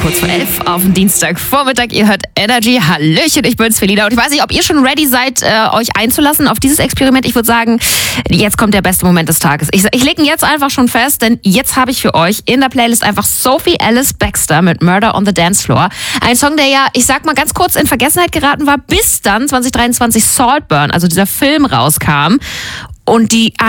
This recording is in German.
kurz vor 11 auf dem Dienstagvormittag. Ihr hört Energy. Hallöchen, ich bin's, Felina. Und ich weiß nicht, ob ihr schon ready seid, euch einzulassen auf dieses Experiment. Ich würde sagen, jetzt kommt der beste Moment des Tages. Ich lege ihn jetzt einfach schon fest, denn jetzt habe ich für euch in der Playlist einfach Sophie Ellis Bextor mit Murder on the Dance Floor. Ein Song, der ja, ich sag mal ganz kurz in Vergessenheit geraten war, bis dann 2023 Saltburn, also dieser Film rauskam. Und die